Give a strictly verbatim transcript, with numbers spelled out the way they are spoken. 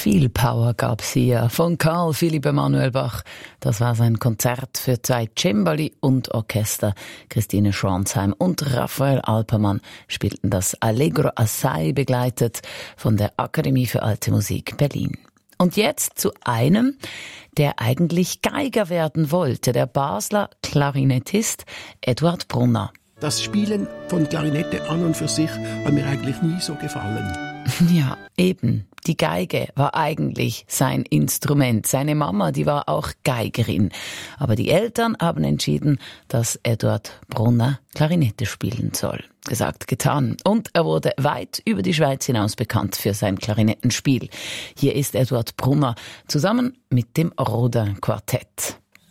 Viel Power gab's hier von Karl Philipp Emanuel Bach. Das war sein Konzert für zwei Cembali und Orchester. Christine Schwansheim und Raphael Alpermann spielten das Allegro Assai, begleitet von der Akademie für Alte Musik Berlin. Und jetzt zu einem, der eigentlich Geiger werden wollte, der Basler Klarinettist Eduard Brunner. Das Spielen von Klarinette an und für sich hat mir eigentlich nie so gefallen. Ja, eben. Die Geige war eigentlich sein Instrument. Seine Mama, die war auch Geigerin. Aber die Eltern haben entschieden, dass Eduard Brunner Klarinette spielen soll. Gesagt, getan. Und er wurde weit über die Schweiz hinaus bekannt für sein Klarinettenspiel. Hier ist Eduard Brunner zusammen mit dem Rodin Quartett.